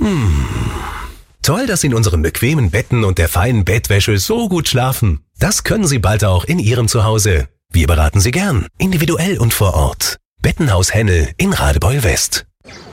Toll, dass Sie in unseren bequemen Betten und der feinen Bettwäsche so gut schlafen. Das können Sie bald auch in Ihrem Zuhause. Wir beraten Sie gern, individuell und vor Ort. Bettenhaus Hennel in Radebeul West.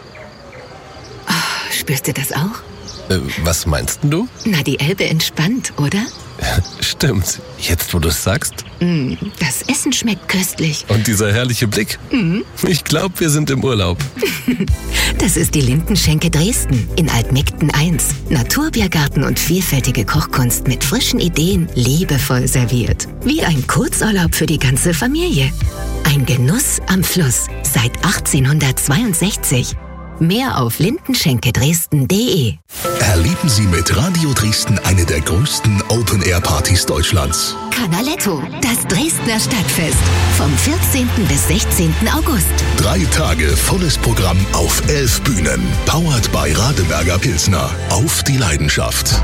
Oh, spürst du das auch? Was meinst du? Na, die Elbe entspannt, oder? Stimmt. Jetzt, wo du es sagst. Das Essen schmeckt köstlich. Und dieser herrliche Blick. Ich glaube, wir sind im Urlaub. Das ist die Lindenschenke Dresden in Altmegden 1. Naturbiergarten und vielfältige Kochkunst mit frischen Ideen, liebevoll serviert. Wie ein Kurzurlaub für die ganze Familie. Ein Genuss am Fluss seit 1862. Mehr auf lindenschenkedresden.de. Erleben Sie mit Radio Dresden eine der größten Open-Air-Partys Deutschlands. Canaletto, das Dresdner Stadtfest. Vom 14. bis 16. August. 3 Tage volles Programm auf 11 Bühnen. Powered by Radeberger Pilsner. Auf die Leidenschaft.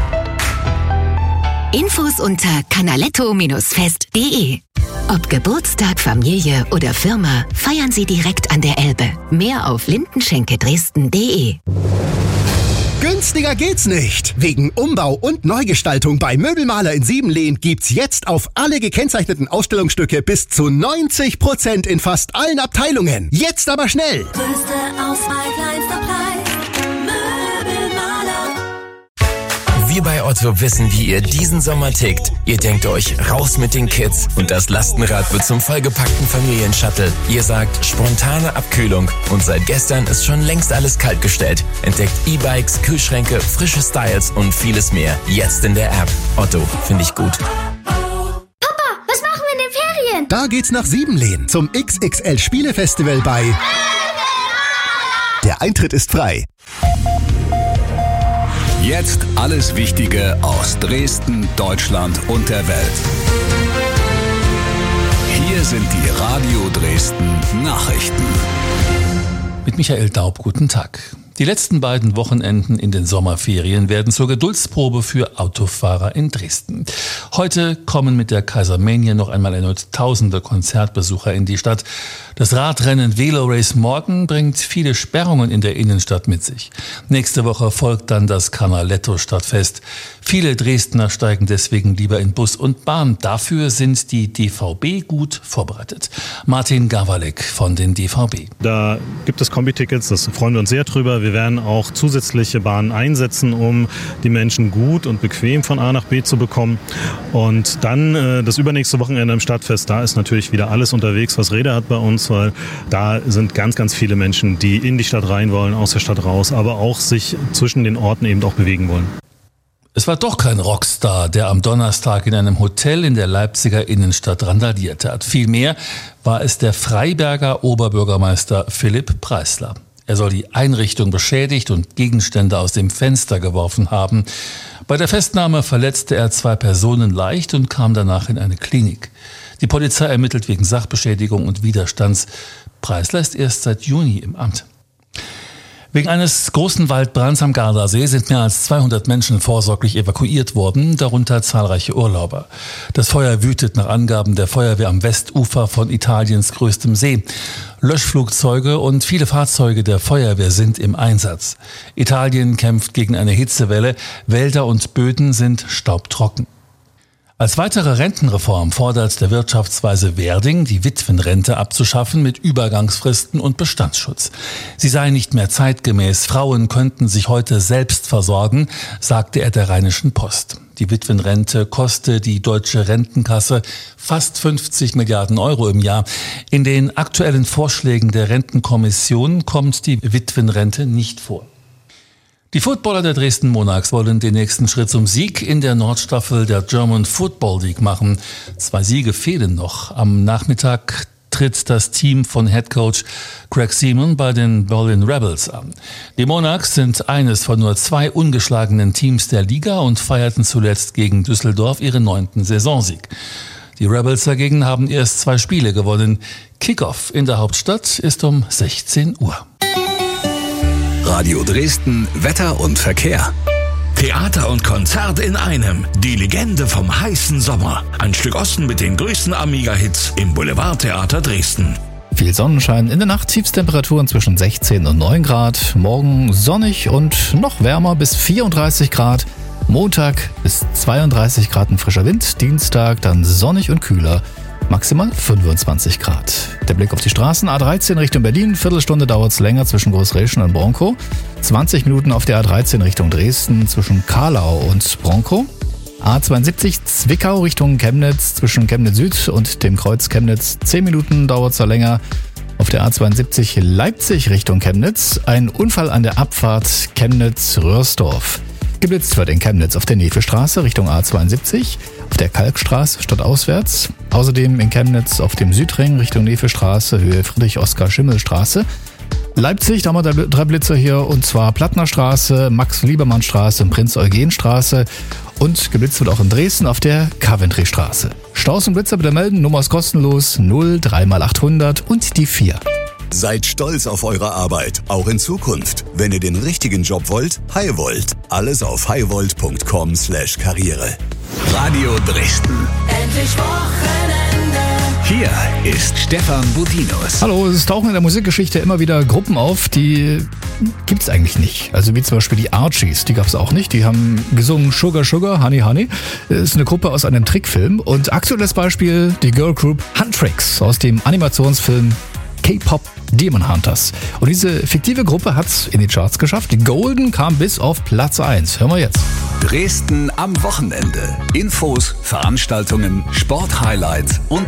Infos unter canaletto-fest.de. Ob Geburtstag, Familie oder Firma, feiern Sie direkt an der Elbe. Mehr auf lindenschenkedresden.de. Günstiger geht's nicht. Wegen Umbau und Neugestaltung bei Möbelmaler in Siebenlehn gibt's jetzt auf alle gekennzeichneten Ausstellungsstücke bis zu 90% in fast allen Abteilungen. Jetzt aber schnell! Größte Auswahl, kleinster Preis. Möbelmaler. Wir bei Otto wissen, wie ihr diesen Sommer tickt. Ihr denkt euch, raus mit den Kids und das Lastenrad wird zum vollgepackten Familienshuttle. Ihr sagt, spontane Abkühlung und seit gestern ist schon längst alles kaltgestellt. Entdeckt E-Bikes, Kühlschränke, frische Styles und vieles mehr. Jetzt in der App. Otto, finde ich gut. Papa, was machen wir in den Ferien? Da geht's nach Siebenlehn zum XXL Spielefestival bei... Der Eintritt ist frei. Jetzt alles Wichtige aus Dresden, Deutschland und der Welt. Hier sind die Radio Dresden Nachrichten. Mit Michael Daub, guten Tag. Die letzten beiden Wochenenden in den Sommerferien werden zur Geduldsprobe für Autofahrer in Dresden. Heute kommen mit der Kaisermania noch einmal erneut tausende Konzertbesucher in die Stadt. Das Radrennen Velo Race morgen bringt viele Sperrungen in der Innenstadt mit sich. Nächste Woche folgt dann das Canaletto-Stadtfest. Viele Dresdner steigen deswegen lieber in Bus und Bahn. Dafür sind die DVB gut vorbereitet. Martin Gawalek von den DVB. Da gibt es Kombi-Tickets, das freuen wir uns sehr drüber. Wir werden auch zusätzliche Bahnen einsetzen, um die Menschen gut und bequem von A nach B zu bekommen. Und dann das übernächste Wochenende im Stadtfest, da ist natürlich wieder alles unterwegs, was Räder hat bei uns, weil da sind ganz, ganz viele Menschen, die in die Stadt rein wollen, aus der Stadt raus, aber auch sich zwischen den Orten eben auch bewegen wollen. Es war doch kein Rockstar, der am Donnerstag in einem Hotel in der Leipziger Innenstadt randaliert hat. Vielmehr war es der Freiberger Oberbürgermeister Philipp Preisler. Er soll die Einrichtung beschädigt und Gegenstände aus dem Fenster geworfen haben. Bei der Festnahme verletzte er 2 Personen leicht und kam danach in eine Klinik. Die Polizei ermittelt wegen Sachbeschädigung und Widerstands. Preisler ist erst seit Juni im Amt. Wegen eines großen Waldbrands am Gardasee sind mehr als 200 Menschen vorsorglich evakuiert worden, darunter zahlreiche Urlauber. Das Feuer wütet nach Angaben der Feuerwehr am Westufer von Italiens größtem See. Löschflugzeuge und viele Fahrzeuge der Feuerwehr sind im Einsatz. Italien kämpft gegen eine Hitzewelle, Wälder und Böden sind staubtrocken. Als weitere Rentenreform fordert der Wirtschaftsweise Werding, die Witwenrente abzuschaffen mit Übergangsfristen und Bestandsschutz. Sie sei nicht mehr zeitgemäß, Frauen könnten sich heute selbst versorgen, sagte er der Rheinischen Post. Die Witwenrente koste die deutsche Rentenkasse fast 50 Milliarden Euro im Jahr. In den aktuellen Vorschlägen der Rentenkommission kommt die Witwenrente nicht vor. Die Footballer der Dresden Monarchs wollen den nächsten Schritt zum Sieg in der Nordstaffel der German Football League machen. 2 Siege fehlen noch. Am Nachmittag tritt das Team von Headcoach Greg Seaman bei den Berlin Rebels an. Die Monarchs sind eines von nur 2 ungeschlagenen Teams der Liga und feierten zuletzt gegen Düsseldorf ihren 9. Saisonsieg. Die Rebels dagegen haben erst 2 Spiele gewonnen. Kickoff in der Hauptstadt ist um 16 Uhr. Radio Dresden, Wetter und Verkehr. Theater und Konzert in einem. Die Legende vom heißen Sommer. Ein Stück Osten mit den größten Amiga-Hits im Boulevardtheater Dresden. viel Sonnenschein. In der Nacht Tiefstemperaturen zwischen 16 und 9 Grad. Morgen sonnig und noch wärmer bis 34 Grad. Montag bis 32 Grad ein frischer Wind. Dienstag dann sonnig und kühler. Maximal 25 Grad. Der Blick auf die Straßen. A13 Richtung Berlin. Viertelstunde dauert es länger zwischen Großräschen und Bronkow. 20 Minuten auf der A13 Richtung Dresden zwischen Kahlau und Bronkow. A72 Zwickau Richtung Chemnitz zwischen Chemnitz Süd und dem Kreuz Chemnitz. 10 Minuten dauert es da länger. Auf der A72 Leipzig Richtung Chemnitz. Ein Unfall an der Abfahrt Chemnitz-Röhrsdorf. Geblitzt wird in Chemnitz auf der Nefelstraße Richtung A72, auf der Kalkstraße stadtauswärts. Außerdem in Chemnitz auf dem Südring Richtung Nefelstraße, Höhe Friedrich-Oskar-Schimmel-Straße. Leipzig, da haben wir 3 Blitzer hier, und zwar Plattnerstraße, Max-Liebermann-Straße und Prinz-Eugen-Straße. Und geblitzt wird auch in Dresden auf der Coventry-Straße. Staus und Blitzer bitte melden, Nummer ist kostenlos, 0-3x800 und die 4. Seid stolz auf eure Arbeit, auch in Zukunft. Wenn ihr den richtigen Job wollt, Highvolt. Alles auf highvolt.com/Karriere. Radio Dresden. Endlich Wochenende. Hier ist Stefan Budinos. Hallo, es tauchen in der Musikgeschichte immer wieder Gruppen auf, die gibt's eigentlich nicht. Also wie zum Beispiel die Archies, die gab's auch nicht. Die haben gesungen Sugar Sugar, Honey Honey. Das ist eine Gruppe aus einem Trickfilm. Und aktuelles Beispiel die Girl Group Huntrix aus dem Animationsfilm K-Pop Demon Hunters. Und diese fiktive Gruppe hat's in die Charts geschafft. Die Golden kam bis auf Platz 1. Hören wir jetzt. Dresden am Wochenende. Infos, Veranstaltungen, Sporthighlights und